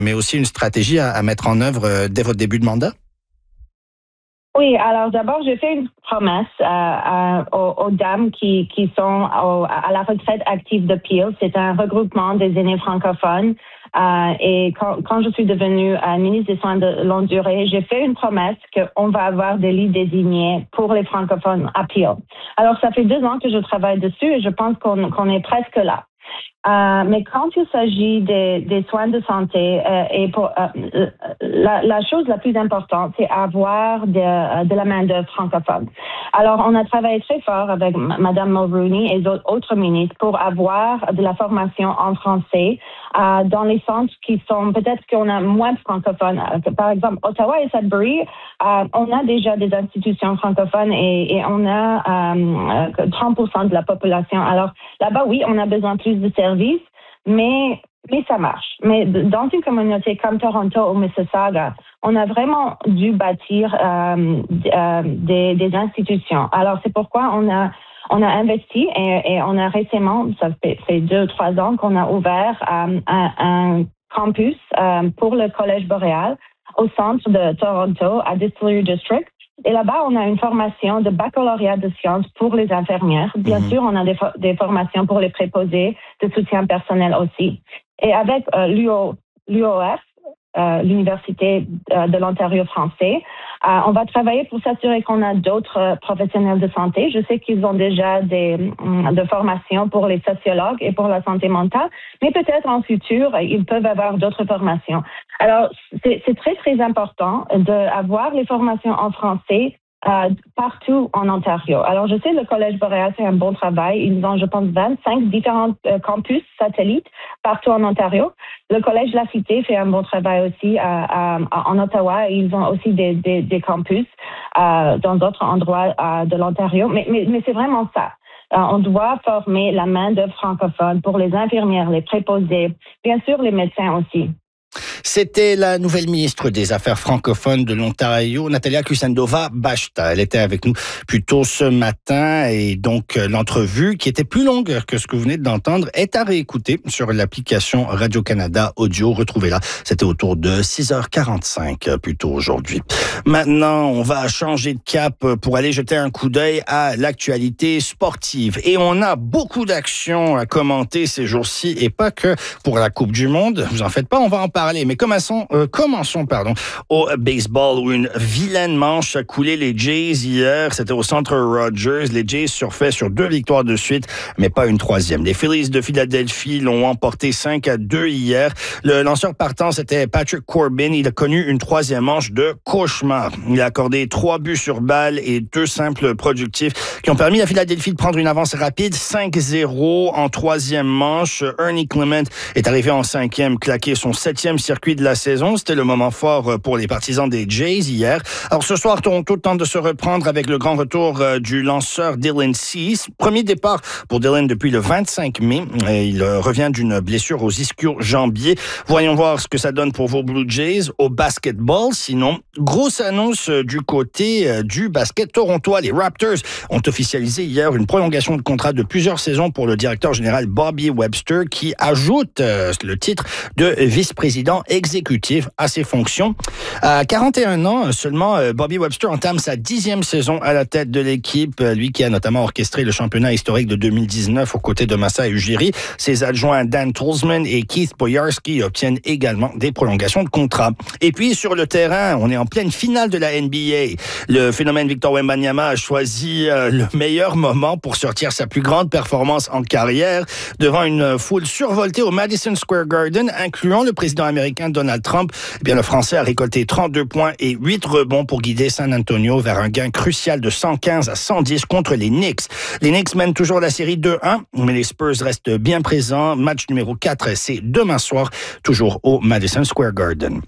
mais aussi une stratégie à mettre en œuvre dès votre début de mandat? Oui, alors d'abord, j'ai fait une promesse aux dames qui sont à la retraite active de Peel. C'est un regroupement des aînés francophones. Et quand je suis devenue ministre des Soins de longue durée, j'ai fait une promesse qu'on va avoir des lits désignés pour les francophones à Peel. Alors, ça fait 2 ans que je travaille dessus et je pense qu'on est presque là. Mais quand il s'agit des soins de santé, la chose la plus importante, c'est avoir de la main-d'œuvre francophone. Alors, on a travaillé très fort avec Mme Mulroney et autres ministres pour avoir de la formation en français dans les centres qui sont, peut-être qu'on a moins de francophones. Par exemple, Ottawa et Sudbury, on a déjà des institutions francophones et on a 30% de la population. Alors, là-bas, oui, on a besoin de plus de services, mais ça marche. Mais dans une communauté comme Toronto ou Mississauga, on a vraiment dû bâtir des institutions. Alors, c'est pourquoi on a investi et on a récemment, ça fait 2 ou 3 ans qu'on a ouvert un campus pour le Collège Boréal au centre de Toronto, à Distillery District. Et là-bas, on a une formation de baccalauréat de sciences pour les infirmières. Bien sûr, on a des formations pour les préposés, de soutien personnel aussi. Et avec l'UOF, l'Université de l'Ontario français, on va travailler pour s'assurer qu'on a d'autres professionnels de santé. Je sais qu'ils ont déjà de formations pour les sociologues et pour la santé mentale, mais peut-être en futur, ils peuvent avoir d'autres formations. Alors, c'est très, très important d'avoir les formations en français partout en Ontario. Alors, je sais le Collège Boréal fait un bon travail. Ils ont, je pense, 25 différents campus satellites partout en Ontario. Le Collège La Cité fait un bon travail aussi en Ottawa. Ils ont aussi des campus dans d'autres endroits de l'Ontario. Mais c'est vraiment ça. On doit former la main-d'œuvre francophone pour les infirmières, les préposés, bien sûr les médecins aussi. C'était la nouvelle ministre des Affaires francophones de l'Ontario, Natalia Kusendova-Bashta. Elle était avec nous plus tôt ce matin et donc l'entrevue, qui était plus longue que ce que vous venez d'entendre, est à réécouter sur l'application Radio-Canada Audio. Retrouvez-la. C'était autour de 6h45 plus tôt aujourd'hui. Maintenant, on va changer de cap pour aller jeter un coup d'œil à l'actualité sportive. Et on a beaucoup d'actions à commenter ces jours-ci et pas que pour la Coupe du Monde. Vous en faites pas, on va en parler. Mais commençons au baseball où une vilaine manche a coulé les Jays hier. C'était au centre Rogers. Les Jays surfaient sur 2 victoires de suite, mais pas une 3e. Les Phillies de Philadelphie l'ont emporté 5-2 hier. Le lanceur partant, c'était Patrick Corbin. Il a connu une 3e manche de cauchemar. Il a accordé 3 buts sur balle et 2 simples productifs qui ont permis à Philadelphie de prendre une avance rapide 5-0 en 3e manche. Ernie Clement est arrivé en 5e, claqué son 7e circuit de la saison. C'était le moment fort pour les partisans des Jays hier. Alors ce soir, Toronto tente de se reprendre avec le grand retour du lanceur Dylan Cease. Premier départ pour Dylan depuis le 25 mai. Il revient d'une blessure aux ischio-jambiers. Voyons voir ce que ça donne pour vos Blue Jays au basketball. Sinon, grosse annonce du côté du basket torontois. Les Raptors ont officialisé hier une prolongation de contrat de plusieurs saisons pour le directeur général Bobby Webster, qui ajoute le titre de vice-président exécutif à ses fonctions. À 41 ans seulement, Bobby Webster entame sa 10e saison à la tête de l'équipe. Lui qui a notamment orchestré le championnat historique de 2019 aux côtés de Masai Ujiri. Ses adjoints Dan Tolzman et Keith Boyarski obtiennent également des prolongations de contrat. Et puis sur le terrain, on est en pleine finale de la NBA. Le phénomène Victor Wembanyama a choisi le meilleur moment pour sortir sa plus grande performance en carrière devant une foule survoltée au Madison Square Garden, incluant le président américain Donald Trump. Eh bien, le Français a récolté 32 points et 8 rebonds pour guider San Antonio vers un gain crucial de 115-110 contre les Knicks. Les Knicks mènent toujours la série 2-1, mais les Spurs restent bien présents. Match numéro 4, c'est demain soir, toujours au Madison Square Garden.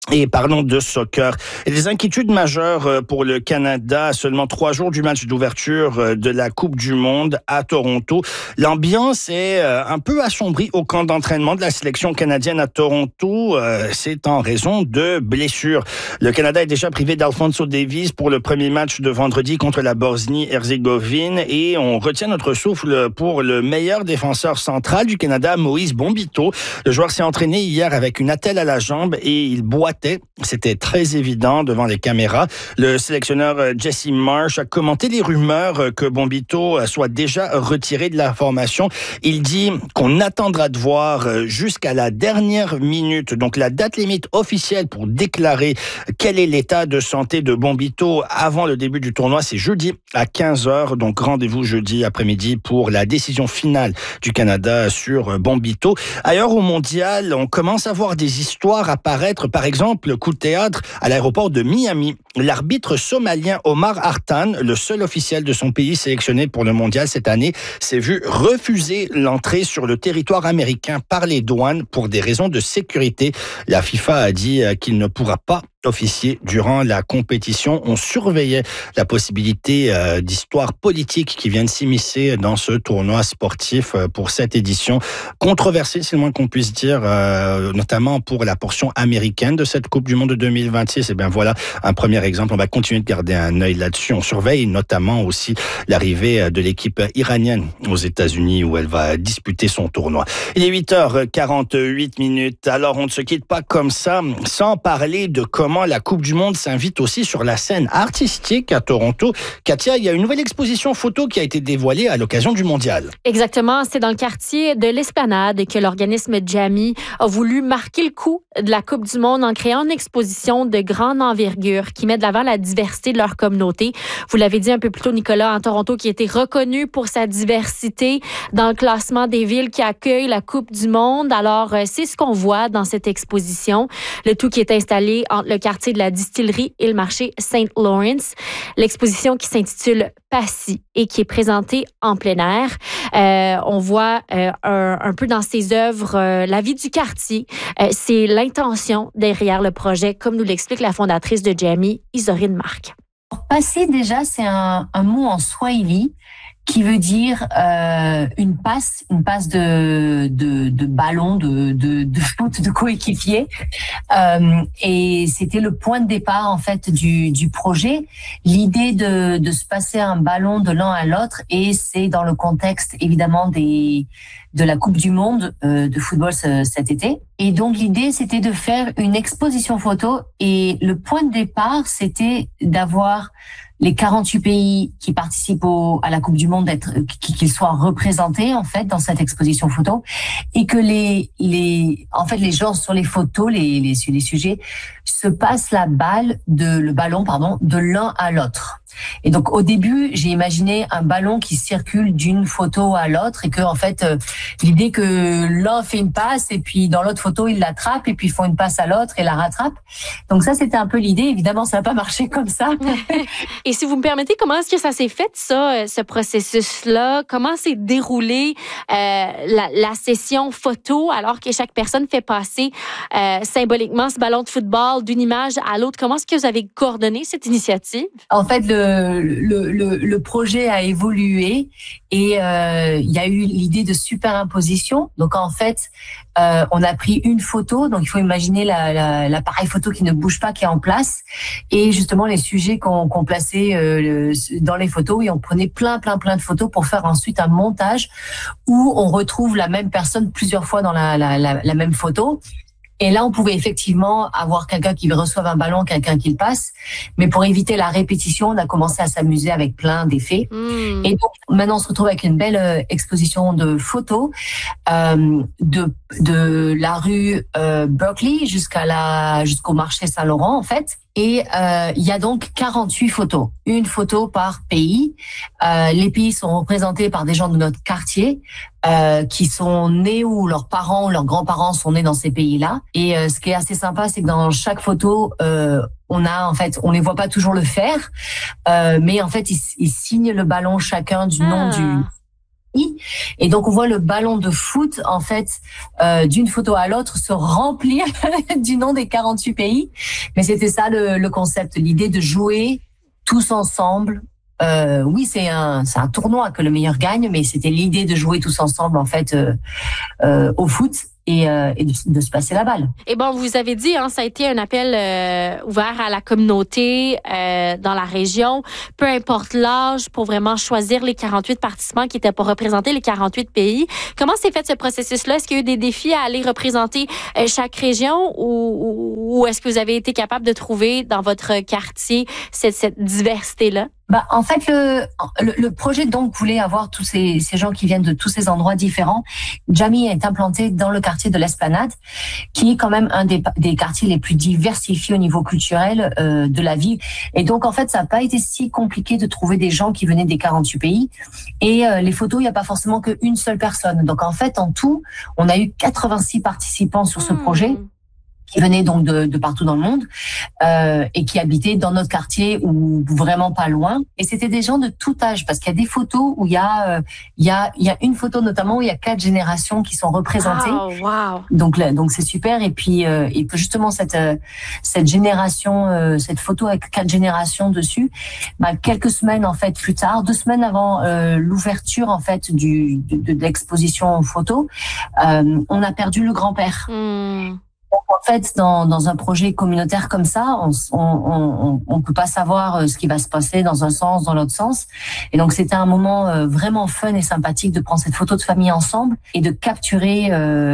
Et parlons de soccer. Et des inquiétudes majeures pour le Canada à seulement 3 jours du match d'ouverture de la Coupe du Monde à Toronto. L'ambiance est un peu assombrie au camp d'entraînement de la sélection canadienne à Toronto. C'est en raison de blessures. Le Canada est déjà privé d'Alphonso Davies pour le premier match de vendredi contre la Bosnie-Herzégovine. Et on retient notre souffle pour le meilleur défenseur central du Canada, Moïse Bombito. Le joueur s'est entraîné hier avec une attelle à la jambe et il boitait. C'était très évident devant les caméras. Le sélectionneur Jesse Marsh a commenté les rumeurs que Bombito soit déjà retiré de la formation. Il dit qu'on attendra de voir jusqu'à la dernière minute, donc la date limite officielle pour déclarer quel est l'état de santé de Bombito avant le début du tournoi. C'est jeudi à 15h, donc rendez-vous jeudi après-midi pour la décision finale du Canada sur Bombito. Ailleurs au mondial, on commence à voir des histoires apparaître, par exemple le coup de théâtre à l'aéroport de Miami. L'arbitre somalien Omar Hartan, le seul officiel de son pays sélectionné pour le mondial cette année, s'est vu refuser l'entrée sur le territoire américain par les douanes pour des raisons de sécurité. La FIFA a dit qu'il ne pourra pas officier durant la compétition. On surveillait la possibilité d'histoires politiques qui viennent s'immiscer dans ce tournoi sportif pour cette édition controversée, c'est le moins qu'on puisse dire, notamment pour la portion américaine de cette Coupe du Monde de 2026. Et bien voilà un premier exemple. On va continuer de garder un œil là-dessus. On surveille notamment aussi l'arrivée de l'équipe iranienne aux États-Unis où elle va disputer son tournoi. Il est 8h48. Alors on ne se quitte pas comme ça sans parler de comment la Coupe du Monde s'invite aussi sur la scène artistique à Toronto. Katia, il y a une nouvelle exposition photo qui a été dévoilée à l'occasion du mondial. Exactement, c'est dans le quartier de l'Esplanade que l'organisme Jamie a voulu marquer le coup de la Coupe du Monde en créant une exposition de grande envergure qui met de l'avant la diversité de leur communauté. Vous l'avez dit un peu plus tôt, Nicolas, en Toronto, qui a été reconnu pour sa diversité dans le classement des villes qui accueillent la Coupe du Monde. Alors, c'est ce qu'on voit dans cette exposition. Le tout qui est installé entre le quartier de la Distillerie et le marché St. Lawrence. L'exposition qui s'intitule Passy et qui est présentée en plein air. On voit un peu dans ses œuvres la vie du quartier. C'est l'intention derrière le projet, comme nous l'explique la fondatrice de Jamie, Isorine Marc. Passy, déjà, c'est un mot en swahili qui veut dire une passe de ballon, de foot, de coéquipier. Et c'était le point de départ en fait du projet. L'idée de se passer un ballon de l'un à l'autre, et c'est dans le contexte évidemment de la Coupe du Monde de football cet été. Et donc l'idée, c'était de faire une exposition photo, et le point de départ, c'était d'avoir les 48 pays qui participent à la Coupe du Monde, qu'ils soient représentés en fait dans cette exposition photo, et que les gens sur les photos, les sujets se passent le ballon de l'un à l'autre. Et donc au début, j'ai imaginé un ballon qui circule d'une photo à l'autre, et que en fait l'idée que l'un fait une passe et puis dans l'autre photo il l'attrape et puis ils font une passe à l'autre et la rattrape. Donc ça, c'était un peu l'idée. Évidemment, ça n'a pas marché comme ça. Et si vous me permettez, comment est-ce que ça s'est fait, ça, ce processus-là? Comment s'est déroulée la session photo alors que chaque personne fait passer symboliquement ce ballon de football d'une image à l'autre? Comment est-ce que vous avez coordonné cette initiative? En fait, le projet a évolué, et il y a eu l'idée de superimposition. Donc en fait, on a pris une photo, donc il faut imaginer l'appareil photo qui ne bouge pas, qui est en place, et justement les sujets qu'on plaçait dans les photos, et on prenait plein de photos pour faire ensuite un montage où on retrouve la même personne plusieurs fois dans la même photo. Et là, on pouvait effectivement avoir quelqu'un qui reçoive un ballon, quelqu'un qui le passe. Mais pour éviter la répétition, on a commencé à s'amuser avec plein d'effets. Et donc, maintenant, on se retrouve avec une belle exposition de photos de la rue Berkeley jusqu'au marché Saint-Laurent, en fait. Et il y a donc 48 photos, une photo par pays. Les pays sont représentés par des gens de notre quartier qui sont nés, ou leurs parents ou leurs grands-parents sont nés dans ces pays-là. Et ce qui est assez sympa, c'est que dans chaque photo, on les voit pas toujours le faire, mais en fait, ils signent le ballon chacun du nom pays. Et donc, on voit le ballon de foot, en fait, d'une photo à l'autre se remplir du nom des 48 pays. Mais c'était ça le concept, l'idée de jouer tous ensemble. Oui, c'est un tournoi que le meilleur gagne, mais c'était l'idée de jouer tous ensemble, en fait, au foot. Et de se passer la balle. Et bon, vous avez dit, ça a été un appel ouvert à la communauté dans la région, peu importe l'âge, pour vraiment choisir les 48 participants qui étaient pour représenter les 48 pays. Comment s'est fait ce processus-là? Est-ce qu'il y a eu des défis à aller représenter chaque région ou est-ce que vous avez été capable de trouver dans votre quartier cette diversité-là? En fait, le projet donc voulait avoir tous ces gens qui viennent de tous ces endroits différents. Jamie est implanté dans le quartier de l'Esplanade, qui est quand même un des quartiers les plus diversifiés au niveau culturel de la ville. Et donc, en fait, ça n'a pas été si compliqué de trouver des gens qui venaient des 48 pays. Et les photos, il n'y a pas forcément qu'une seule personne. Donc, en fait, en tout, on a eu 86 participants sur ce projet, qui venaient donc de partout dans le monde et qui habitaient dans notre quartier ou vraiment pas loin. Et c'était des gens de tout âge, parce qu'il y a des photos où il y a une photo notamment où il y a 4 générations qui sont représentées. Wow. Donc c'est super. Et puis justement cette génération, cette photo avec 4 générations dessus, quelques semaines en fait plus tard, 2 semaines avant l'ouverture en fait de l'exposition photo, on a perdu le grand-père. En fait, dans un projet communautaire comme ça, on peut pas savoir ce qui va se passer dans un sens, dans l'autre sens. Et donc, c'était un moment vraiment fun et sympathique de prendre cette photo de famille ensemble et de capturer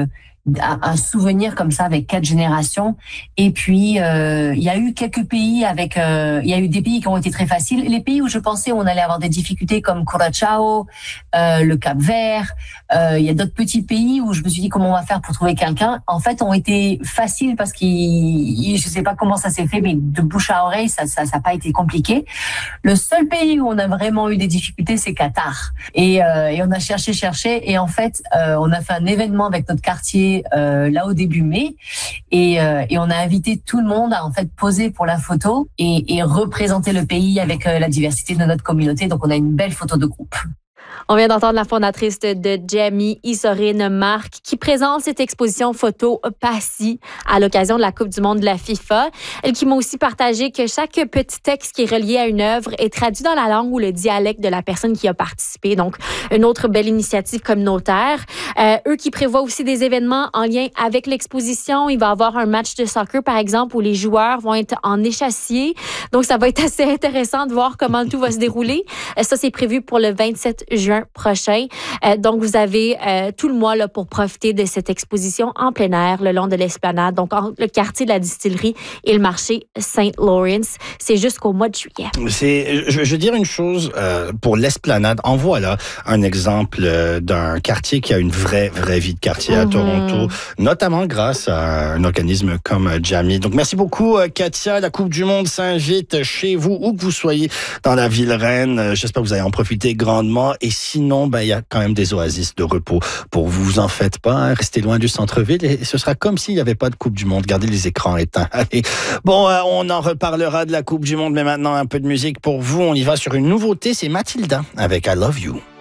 un souvenir comme ça avec 4 générations. Et puis il y a eu quelques pays avec il y a eu des pays qui ont été très faciles. Les pays où je pensais on allait avoir des difficultés comme Curaçao, le Cap-Vert, il y a d'autres petits pays où je me suis dit comment on va faire pour trouver quelqu'un. En fait, ont été faciles parce je sais pas comment ça s'est fait, mais de bouche à oreille, ça a pas été compliqué. Le seul pays où on a vraiment eu des difficultés, c'est Qatar. Et on a cherché et en fait, on a fait un événement avec notre quartier là au début mai et on a invité tout le monde à en fait poser pour la photo et représenter le pays avec la diversité de notre communauté. Donc on a une belle photo de groupe. On vient d'entendre la fondatrice de Jamie, Isorine Marc, qui présente cette exposition photo Passy à l'occasion de la Coupe du monde de la FIFA. Elle qui m'a aussi partagé que chaque petit texte qui est relié à une œuvre est traduit dans la langue ou le dialecte de la personne qui a participé. Donc, une autre belle initiative communautaire. Eux qui prévoient aussi des événements en lien avec l'exposition. Il va y avoir un match de soccer, par exemple, où les joueurs vont être en échassier. Donc, ça va être assez intéressant de voir comment tout va se dérouler. Ça, c'est prévu pour le 27 juin prochain. Donc, vous avez tout le mois là, pour profiter de cette exposition en plein air le long de l'Esplanade. Donc, le quartier de la distillerie et le marché Saint-Lawrence. C'est jusqu'au mois de juillet. Je veux dire une chose pour l'Esplanade. En voilà un exemple d'un quartier qui a une vraie vie de quartier à Toronto, notamment grâce à un organisme comme Jamie. Donc, merci beaucoup, Katia. La Coupe du monde s'invite chez vous, où que vous soyez dans la ville reine. J'espère que vous allez en profiter grandement. Et sinon, il y a quand même des oasis de repos pour vous. Vous en faites pas, hein, restez loin du centre-ville et ce sera comme s'il n'y avait pas de Coupe du monde. Gardez les écrans éteints. Allez. Bon, on en reparlera de la Coupe du monde, mais maintenant un peu de musique pour vous. On y va sur une nouveauté, c'est Mathilda avec I Love You.